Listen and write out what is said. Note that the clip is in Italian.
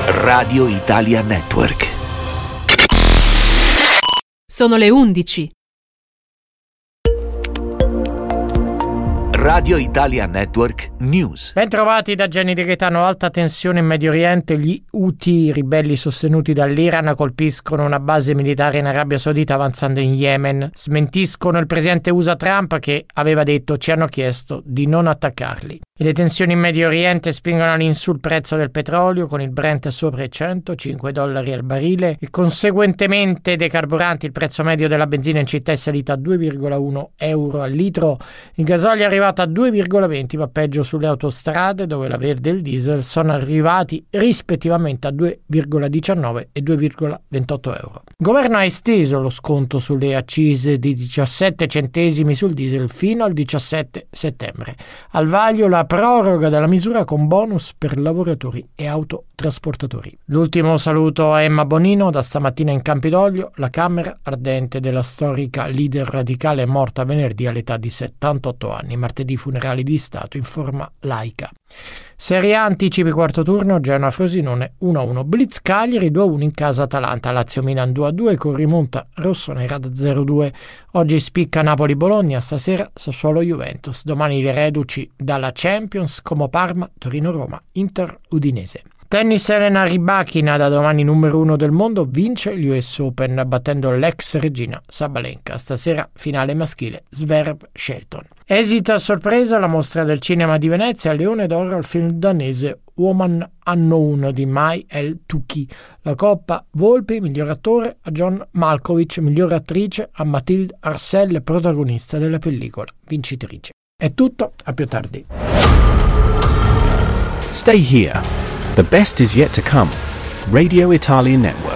Radio Italia Network. Sono le 11. Radio Italia Network News. Bentrovati da Gianni Di Gaetano. Alta tensione in Medio Oriente. Gli Houthi, ribelli sostenuti dall'Iran, colpiscono una base militare in Arabia Saudita avanzando in Yemen. Smentiscono il presidente USA Trump, che aveva detto: ci hanno chiesto di non attaccarli. E le tensioni in Medio Oriente spingono all'insù il prezzo del petrolio, con il Brent sopra i $105 al barile e conseguentemente dei carburanti. Il prezzo medio della benzina in città è salito a 2,1 euro al litro. Il gasolio è arrivato a 2,20, ma peggio sulle autostrade, dove la verde e il diesel sono arrivati rispettivamente a 2,19 e 2,28 euro. Il governo ha esteso lo sconto sulle accise di 17 centesimi sul diesel fino al 17 settembre. Al vaglio la proroga della misura con bonus per lavoratori e autotrasportatori. L'ultimo saluto a Emma Bonino da stamattina in Campidoglio. La Camera ardente della storica leader radicale è morta venerdì all'età di 78 anni. Martedì funerali di Stato in forma laica. Serie A, anticipi quarto turno: Genoa-Frosinone 1-1, Blitz Cagliari 2-1 in casa Atalanta, Lazio-Milan 2-2 con rimonta rossonera da 0-2. Oggi spicca Napoli-Bologna, stasera Sassuolo-Juventus, domani le reduci dalla Champions, Como Parma, Torino-Roma, Inter-Udinese. Tennis: Elena Rybakina, da domani numero 1 del mondo, vince gli US Open battendo l'ex regina Sabalenka. Stasera finale maschile Zverev-Shelton. Esita a sorpresa la mostra del cinema di Venezia, Leone d'Oro al film danese Woman Unknown di Mai El Touki. La Coppa Volpi, miglior attore, a John Malkovich, miglior attrice a Mathilde Arcel, protagonista della pellicola, vincitrice. È tutto, a più tardi. Stay here. The best is yet to come. Radio Italia Network.